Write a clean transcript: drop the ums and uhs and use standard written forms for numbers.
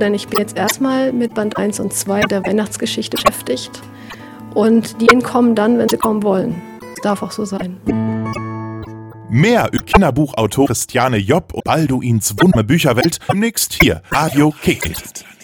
denn ich bin jetzt erstmal mit Band 1 und 2 der Weihnachtsgeschichte beschäftigt. Und die kommen dann, wenn sie kommen wollen. Das darf auch so sein. Mehr über Kinderbuchautor Christiane Jopp und Balduins Wunder Bücherwelt demnächst hier, Radio Kick.